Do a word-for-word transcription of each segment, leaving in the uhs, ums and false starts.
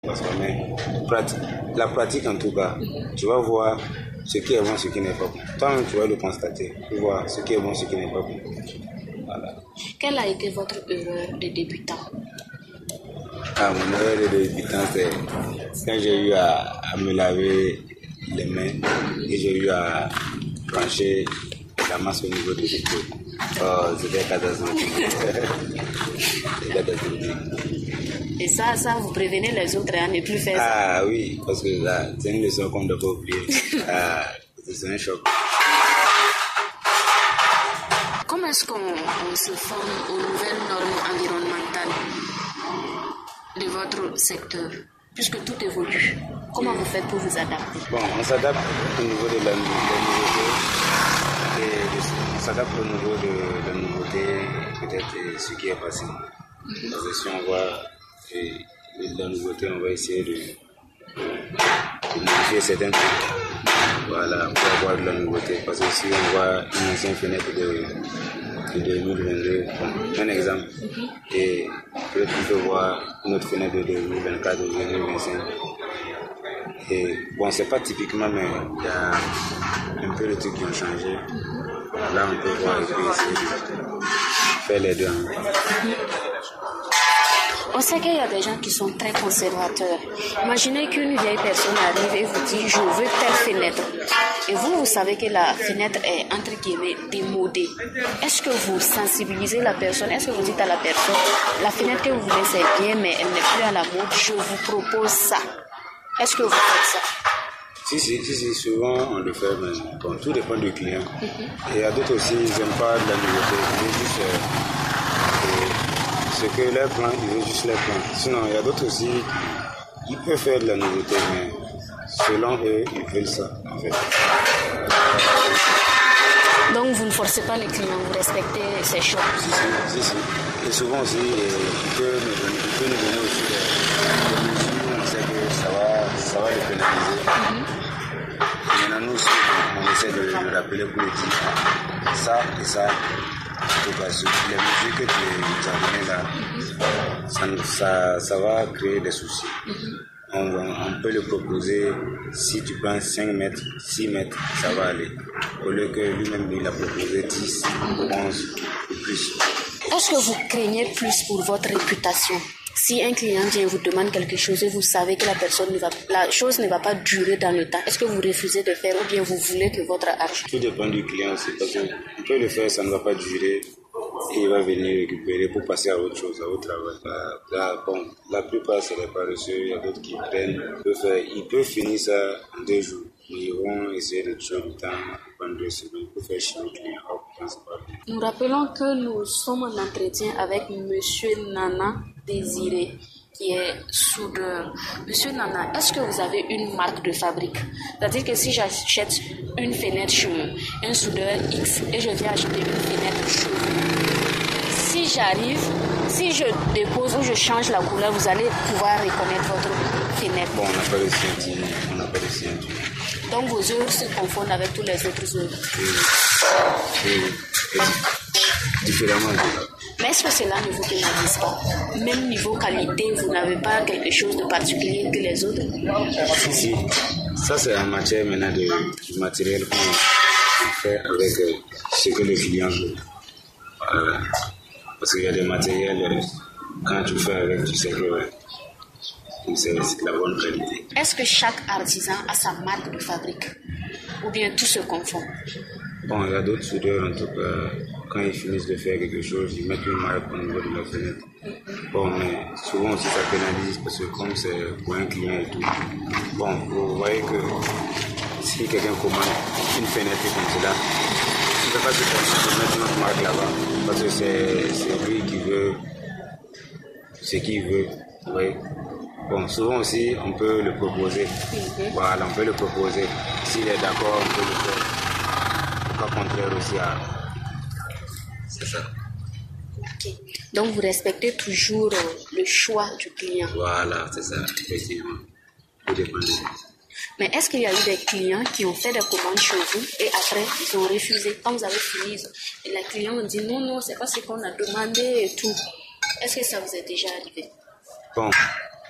Mais la pratique en tout cas, tu vas voir ce qui est bon, ce qui n'est pas bon. Toi-même, tu vas le constater. Tu vas voir ce qui est bon, ce qui n'est pas bon. Voilà. Quelle a été votre erreur de débutant? Ah, mon erreur de débutant, c'est quand j'ai eu à, à me laver les mains et j'ai eu à brancher la masse au niveau des épaules. Oh, c'était catastrophique. C'était catastrophique. Et ça, ça, vous prévenez les autres à ne plus faire ça? Ah oui, parce que là, c'est une leçon qu'on ne doit pas oublier. Ah, c'est un choc. Comment est-ce qu'on on se forme aux nouvelles normes environnementales de votre secteur, puisque tout évolue? Comment vous faites pour vous adapter? Bon, on s'adapte au niveau de la, la nouveauté. Et on s'adapte au niveau de la nouveauté, peut-être ce qui est passé. Mm-hmm. Parce que si on voit et la nouveauté, on va essayer de, de modifier certains trucs. Voilà, pour avoir de la nouveauté. Parce que si on voit une ancienne fenêtre de, de deux mille vingt-deux, bon, un exemple, et peut-être qu'on peut voir une autre fenêtre de deux mille vingt-quatre ou deux mille vingt-cinq. Et bon, c'est pas typiquement, mais il y a un peu de trucs qui ont changé. Là, on peut voir et puis essayer de faire les deux. On sait qu'il y a des gens qui sont très conservateurs. Imaginez qu'une vieille personne arrive et vous dit « je veux telle fenêtre ». Et vous, vous savez que la fenêtre est entre guillemets démodée. Est-ce que vous sensibilisez la personne? Est-ce que vous dites à la personne « la fenêtre que vous voulez c'est bien mais elle n'est plus à la mode, je vous propose ça ». Est-ce que vous faites ça? Si, si, si, si, souvent on le fait, mais bon, tout dépend du client. Mm-hmm. Et il y a d'autres aussi, ils n'aiment pas de la nouveauté, ils veulent juste euh, ce que leur plan, ils veulent juste leur plan. Sinon, il y a d'autres aussi, ils peuvent faire de la nouveauté, mais selon eux, ils veulent ça, en fait. Donc vous ne forcez pas les clients, vous respectez ces choix? Si, si, si, si. Et souvent aussi, ils peuvent nous donner, ils peuvent nous donner aussi des, des mesures où on sait que ça va, ça va les pénaliser. Mm-hmm. Maintenant, nous aussi, on essaie de le rappeler pour le dire. Ça et ça, en tout cas, les mesures que tu nous as données là, ça, ça, ça va créer des soucis. Mm-hmm. On, on peut le proposer, si tu prends cinq mètres, six mètres, ça va aller. Au lieu que lui-même, il a proposé dix, onze ou plus. Est-ce que vous craignez plus pour votre réputation? Si un client vient vous demande quelque chose et vous savez que la personne ne va, la chose ne va pas durer dans le temps, est-ce que vous refusez de faire ou bien vous voulez que votre argent? Tout dépend du client aussi, parce qu'on peut le faire, ça ne va pas durer. Et il va venir récupérer pour passer à autre chose, à autre travail. Là, là, bon, la plupart, c'est les paresseux. Il y a d'autres qui prennent. Ils peuvent, faire, ils peuvent finir ça en deux jours. Mais ils vont essayer de tuer le temps pendant deux semaines pour faire chier le client. Nous rappelons que nous sommes en entretien avec Monsieur Nana Désiré, qui est soudeur. Monsieur Nana, est-ce que vous avez une marque de fabrique? C'est-à-dire que si j'achète une fenêtre chez un soudeur X et je viens acheter une fenêtre chez vous, si j'arrive, si je dépose ou je change la couleur, vous allez pouvoir reconnaître votre fenêtre. Bon, on n'a pas de scientifique, on n'a pas de scientifique. Donc vos œuvres se confondent avec tous les autres œuvres. Oui, oui, oui. Différemment. Mais est-ce que cela ne vous pénalise pas? Même niveau qualité, vous n'avez pas quelque chose de particulier que les autres? Si, si. Ça, c'est en matière maintenant de, du matériel qu'on fait avec euh, ce que le client veut. Voilà. Parce qu'il y a des matériels, euh, quand tu fais avec, tu sais que ouais, c'est de la bonne qualité. Est-ce que chaque artisan a sa marque de fabrique? Ou bien tout se confond? Bon, il y a d'autres soudeurs, en tout cas, quand ils finissent de faire quelque chose, ils mettent une marque au niveau de la fenêtre. Bon, mais souvent aussi ça pénalise parce que comme c'est pour un client et tout, bon, vous voyez que si quelqu'un commande une fenêtre comme cela, il ne peut pas se permettre de mettre notre marque là-bas parce que c'est, c'est lui qui veut ce qu'il veut, vous voyez. Bon, souvent aussi, on peut le proposer. Mm-hmm. Voilà, on peut le proposer. S'il est d'accord, on peut le faire. Au cas contraire aussi, à... c'est ça. Ok. Donc, vous respectez toujours le choix du client. Voilà, c'est ça, effectivement. Tout dépend de ça. Mais est-ce qu'il y a eu des clients qui ont fait des commandes chez vous et après, ils ont refusé quand vous avez fini? Et les clients ont dit non, non, c'est pas ce qu'on a demandé et tout. Est-ce que ça vous est déjà arrivé? Bon.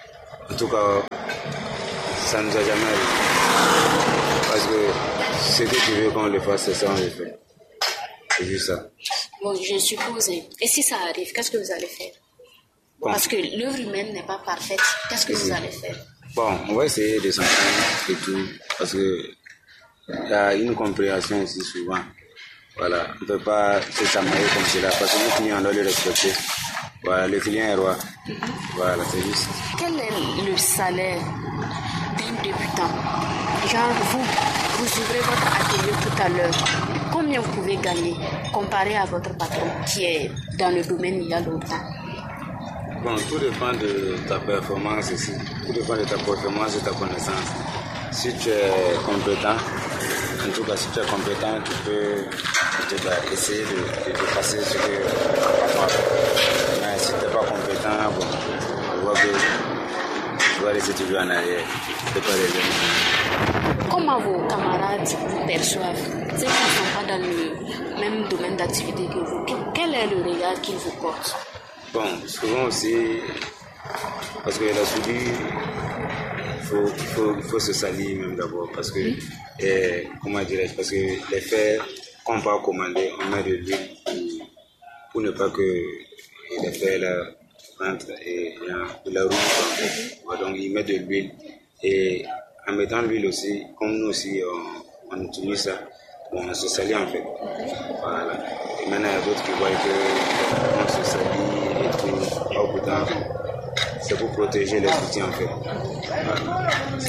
En tout cas, ça ne nous a jamais arrivé. Parce que ce que tu veux qu'on le fasse, c'est ça, on le fait. C'est juste ça. Bon, je suppose. Et si ça arrive, qu'est-ce que vous allez faire? Bon. Parce que l'œuvre humaine n'est pas parfaite. Qu'est-ce que vous allez faire? Bon, on va essayer de s'entendre et tout. Parce que il y a une compréhension aussi souvent. Voilà, on ne peut pas se chamailler comme cela. Parce que le client, on doit le respecter. Voilà, le client est roi. Mm-hmm. Voilà, c'est juste. Quel est le salaire d'un débutant? Genre, vous, vous ouvrez votre atelier tout à l'heure. Combien vous pouvez gagner comparé à votre patron qui est dans le domaine il y a longtemps? Bon, tout dépend de ta performance aussi. Tout dépend de ta performance et de ta connaissance. Si tu es compétent, en tout cas, si tu es compétent, tu peux tu vas essayer de, de dépasser ce que tu vas faire. Mais si tu n'es pas compétent, bon, on voit que tu vas rester toujours en arrière. Tu peux pas les. Comment vos camarades vous perçoivent? Ceux qui ne sont pas dans le même domaine d'activité que vous, quel est le regard qu'ils vous portent? Bon, souvent aussi, parce que la soudure, il faut, faut, faut se salir même d'abord, parce que, mmh. eh, comment dirais-je, parce que les fers qu'on peut commander, on met de l'huile pour ne pas que les fers là rentrent et de la roue. Mmh. Donc, ils mettent de l'huile. Et en mettant l'huile aussi, comme nous aussi, on, on utilise ça, bon, on se salit en fait. Voilà. Et maintenant, il y a d'autres qui voient qu'on se salit. Au bout d'un c'est pour protéger les outils en fait. Voilà.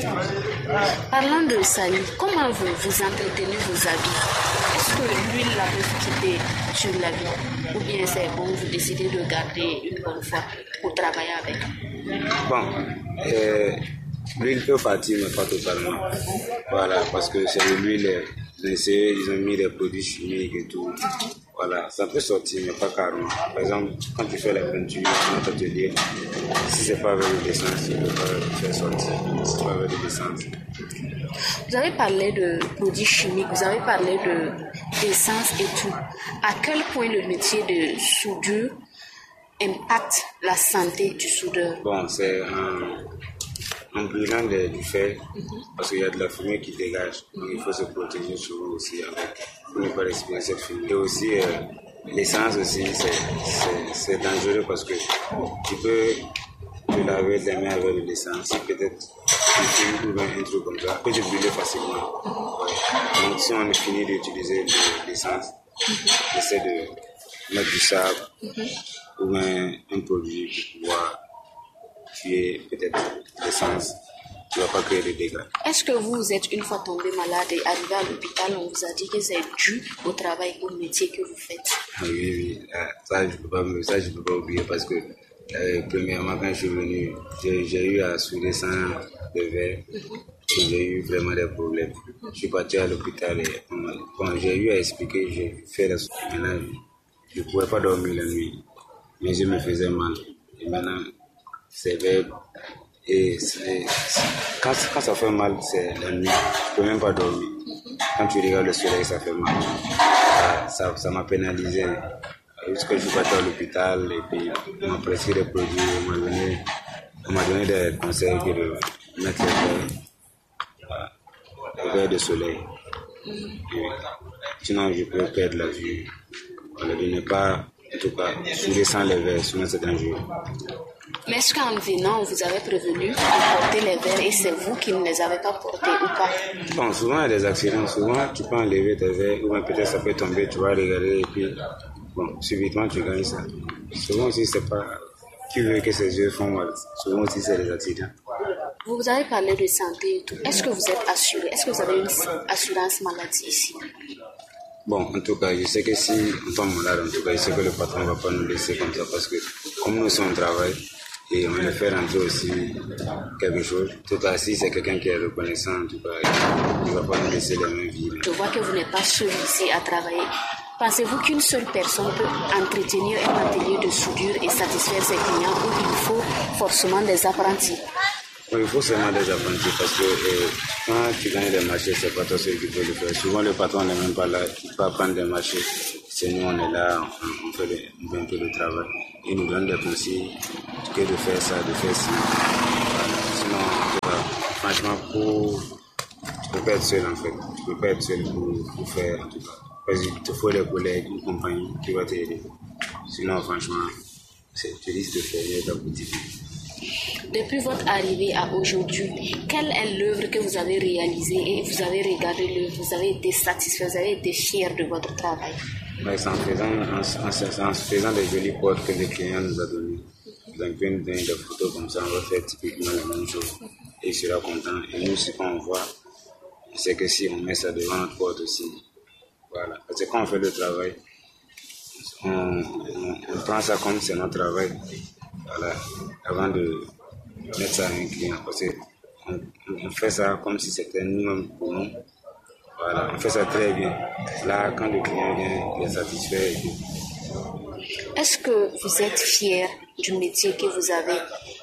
Parlant de sali, comment vous, vous entretenez vos habits? Est-ce que l'huile la peut quitter sur l'habit? Ou bien c'est bon, vous décidez de garder une bonne fois pour travailler avec? Bon, euh, l'huile peut partir mais pas totalement. Voilà, parce que c'est de l'huile, ils ont mis des produits chimiques et tout. Voilà, ça peut sortir, mais pas carrément. Par exemple, quand tu fais la peinture dans notre atelier, si c'est pas avec l'essence, tu ne peux pas faire sortir. Si c'est pas avec l'essence. Vous avez parlé de produits chimiques, vous avez parlé de d'essence et tout. À quel point le métier de soudure impacte la santé du soudeur? Bon, c'est un, un brûlant de, du fer, mm-hmm. parce qu'il y a de la fumée qui dégage. Donc il faut se protéger souvent aussi avec, pour ne pas respirer cette fumée. Et aussi, euh, l'essence aussi, c'est, c'est, c'est dangereux parce que tu peux te laver les mains avec de l'essence. Si peut-être tu fumes ou un truc comme ça, peut te brûler facilement. Ouais. Donc si on finit d'utiliser de l'essence, mm-hmm. essaie de mettre du sable mm-hmm. ou un, un produit pour pouvoir tuer peut-être l'essence. Tu ne vas pas créer de dégâts. Est-ce que vous êtes une fois tombé malade et arrivé à l'hôpital, on vous a dit que c'est dû au travail, au métier que vous faites? Oui, oui, ça je ne peux pas, ça, je peux pas oublier parce que euh, premièrement quand je suis venu, j'ai, j'ai eu à souder sans le verre mm-hmm. et j'ai eu vraiment des problèmes. Mm-hmm. Je suis parti à l'hôpital et bon, j'ai eu à expliquer, j'ai fait la soude. Maintenant, je ne pouvais pas dormir la nuit, mais je me faisais mal. Et maintenant, c'est vrai. Et c'est, c'est, quand, quand ça fait mal, c'est la nuit. Tu peux même pas dormir. Quand tu regardes le soleil, ça fait mal. Ça, ça, ça m'a pénalisé. Jusqu'à je suis parti à l'hôpital et puis on m'a prescrit des produits. On m'a donné, on m'a donné des conseils que de mettre les verres, les verres de soleil. Et, sinon, je peux perdre la vie. Voilà, de ne pas, en tout cas, souder sans les verres, sinon c'est dangereux. Mais est-ce qu'en venant, on vous avait prévenu de porter les verres et c'est vous qui ne les avez pas portés ou pas? Bon, souvent il y a des accidents. Souvent, tu peux enlever tes verres ou bien peut-être ça peut tomber, tu vas regarder et puis, bon, subitement tu gagnes ça. Souvent aussi, c'est pas qui veut que ses yeux font mal. Souvent aussi, c'est des accidents. Vous avez parlé de santé et tout. Est-ce que vous êtes assuré? Est-ce que vous avez une assurance maladie ici? Bon, en tout cas, je sais que si on tombe malade, en tout cas, je sais que le patron ne va pas nous laisser comme ça parce que comme nous sommes au travail, et on a fait rentrer aussi quelque chose. En tout cas, si c'est quelqu'un qui est reconnaissant, en tout cas, il ne va pas nous laisser la même vie. Je vois que vous n'êtes pas seul ici à travailler. Pensez-vous qu'une seule personne peut entretenir un atelier de soudure et satisfaire ses clients ou il faut forcément des apprentis? Oui, il faut seulement des apprentis parce que euh, quand tu gagnes des marchés, c'est pas toi seul qui peut le faire. Souvent, le patron n'est même pas là, il peut prendre des marchés. C'est nous, on est là, on, on, fait le, on fait un peu le travail. Il nous donne des conseils que de faire ça, de faire ci. Voilà. Non, en tout cas, franchement, pour... tu peux pas être seul en fait. Tu peux pas être seul pour, pour faire en tout cas. Parce qu'il te faut des collègues, une compagnie qui va t'aider. Sinon, franchement, c'est, tu risques de faire ta boutique. Depuis votre arrivée à aujourd'hui, quelle est l'œuvre que vous avez réalisée et vous avez regardé l'œuvre, vous avez été satisfait, vous avez été fier de votre travail? Ouais, c'est en faisant, en, en, en faisant des jolies portes que les clients nous ont données. Donc, une donner des photos comme ça, on va faire typiquement la même chose. Et il sera content. Et nous, ce qu'on voit, c'est que si on met ça devant notre porte aussi, voilà. Parce que quand on fait le travail, on, on, on prend ça comme c'est notre travail. Voilà. Avant de mettre ça à un client. Parce qu'on on fait ça comme si c'était nous-mêmes pour nous. Voilà. On fait ça très bien. Là, quand le client vient, il est satisfait. Et tout. Est-ce que vous êtes fier du métier que vous avez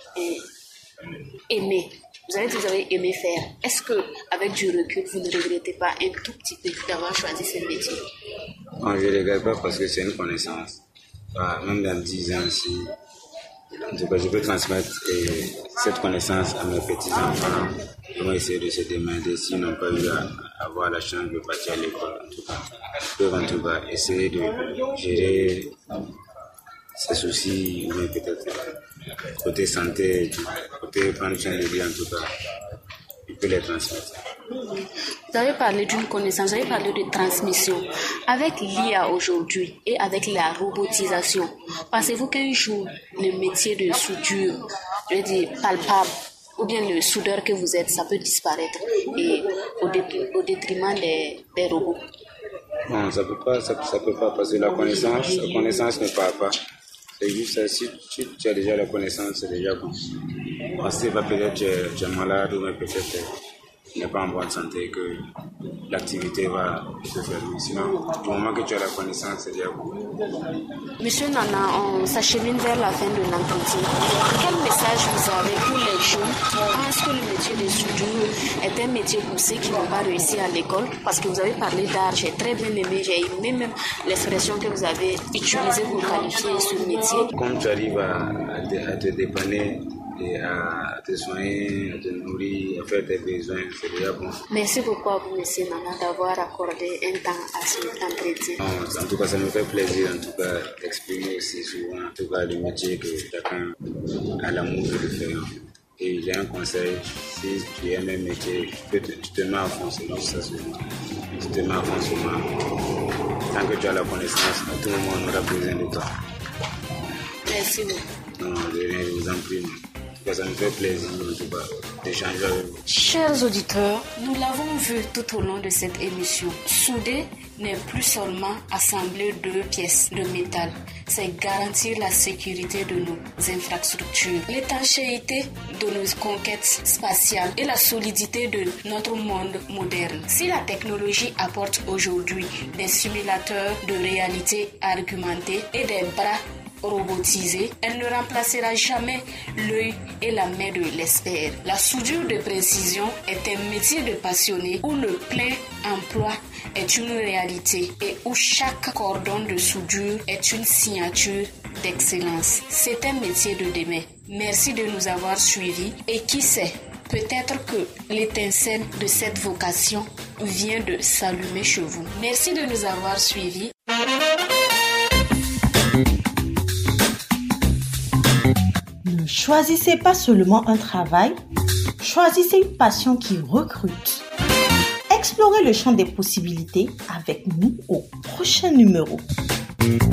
euh, aimé? Vous avez dit que vous avez aimé faire. Est-ce que, avec du recul, vous ne regrettez pas un tout petit peu d'avoir choisi ce métier? Non, je ne regrette pas parce que c'est une connaissance. Enfin, même dans dix ans, si en tout cas, je peux transmettre euh, cette connaissance à mes petits-enfants. Ils vont essayer de se demander s'ils n'ont pas eu à avoir la chance de partir à l'école. En tout cas, ils peuvent en tout cas essayer de gérer ces soucis, ou peut-être côté santé, côté prendre soin de vie en tout cas. Il peut les transmettre. Vous avez parlé d'une connaissance, vous avez parlé de transmission. Avec l'I A aujourd'hui et avec la robotisation, pensez-vous qu'un jour, le métier de soudure, je veux dire palpable, ou bien le soudeur que vous êtes, ça peut disparaître et au, dé- au détriment des, des robots? Non, ça peut pas, ça, ça peut pas, parce que la connaissance, la connaissance ne part pas. C'est juste ça, si, si tu as déjà la connaissance, c'est déjà bon. Parce que peut-être tu es, tu es malade ou peut-être tu n'es pas en bonne santé que l'activité va se faire. Sinon, du moment que tu as la connaissance, c'est déjà bon. Monsieur Nana, on s'achemine vers la fin de l'entretien. Quel message vous avez pour les jeunes qui pensent que le métier de soudure est un métier pour ceux qui n'ont pas réussi à l'école? Parce que vous avez parlé d'art, j'ai très bien aimé, j'ai aimé même l'expression que vous avez utilisée pour qualifier ce métier. Quand tu arrives à, à, te, à te dépanner, et à te soigner, à te nourrir, à faire tes besoins, c'est déjà bon. Merci beaucoup à vous, monsieur Nana, d'avoir accordé un temps à cet entretien. Non, en tout cas, ça me fait plaisir, en tout cas, d'exprimer aussi souvent, en tout cas, le métier que chacun a l'amour de le faire. Et j'ai un conseil, si tu aimes un métier, tu, te, tu te mets à fond, c'est juste ça seulement. Tu te mets à fond seulement. Tant que tu as la connaissance, à tout moment, on aura besoin de toi. Merci beaucoup. Non, de rien, je vous en prie. Ça me fait plaisir en tout cas d'échanger avec vous. Chers auditeurs, nous l'avons vu tout au long de cette émission. Souder n'est plus seulement assembler deux pièces de métal, c'est garantir la sécurité de nos infrastructures, l'étanchéité de nos conquêtes spatiales et la solidité de notre monde moderne. Si la technologie apporte aujourd'hui des simulateurs de réalité augmentée et des bras robotisée, elle ne remplacera jamais l'œil et la main de l'expert. La soudure de précision est un métier de passionné où le plein emploi est une réalité et où chaque cordon de soudure est une signature d'excellence. C'est un métier de demain. Merci de nous avoir suivis et qui sait, peut-être que l'étincelle de cette vocation vient de s'allumer chez vous. Merci de nous avoir suivis. Ne choisissez pas seulement un travail, choisissez une passion qui recrute. Explorez le champ des possibilités avec nous au prochain numéro.